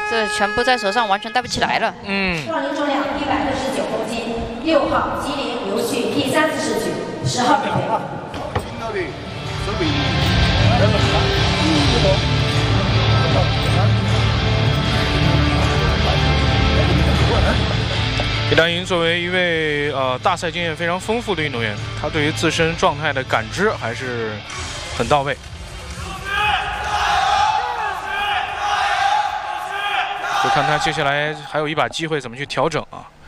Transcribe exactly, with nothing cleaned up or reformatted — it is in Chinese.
这全部在手上完全带不起来了。 嗯。 壮龄重量一百六十九公斤，六号吉林刘旭 P 三四十举，十号准备。 轻到的，手臂。 李丹莹作为一位呃大赛经验非常丰富的运动员，她对于自身状态的感知还是很到位。就看她接下来还有一把机会怎么去调整啊。